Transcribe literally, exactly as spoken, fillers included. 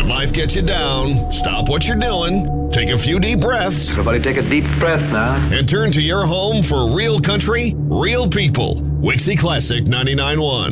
When life gets you down, stop what you're doing, take a few deep breaths, Everybody take a deep breath now. and turn to your home for real country, real people. Wixie Classic ninety-nine point one.